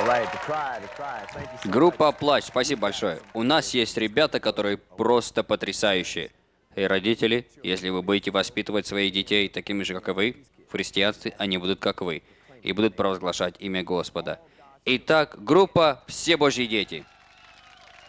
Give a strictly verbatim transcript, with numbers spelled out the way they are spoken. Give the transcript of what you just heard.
Группа «Плач», спасибо большое. У нас есть ребята, которые просто потрясающие. И родители, если вы будете воспитывать своих детей такими же, как и вы, в христианстве, они будут как вы, и будут провозглашать имя Господа. Итак, группа «Все Божьи дети».